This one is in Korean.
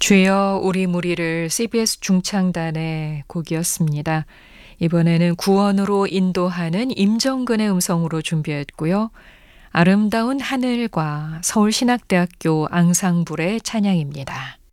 주여 우리 무리를 CBS 중창단의 곡이었습니다. 이번에는 구원으로 인도하는 임정근의 음성으로 준비했고요. 아름다운 하늘과 서울신학대학교 앙상블의 찬양입니다.